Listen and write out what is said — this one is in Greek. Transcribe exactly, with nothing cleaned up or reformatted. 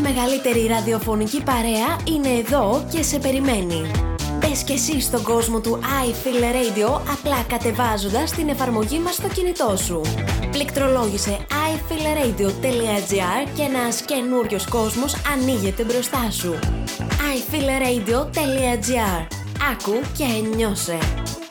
μεγαλύτερη ραδιοφωνική παρέα είναι εδώ και σε περιμένει. Μπες και εσύ στον κόσμο του iFeel Radio απλά κατεβάζοντας την εφαρμογή μας στο κινητό σου. Πληκτρολόγησε άι φιλ ρέιντιο τελεία τζι άρ και ένας καινούριος κόσμος ανοίγεται μπροστά σου. άι φιλ ρέιντιο τελεία τζι άρ. Άκου και νιώσε.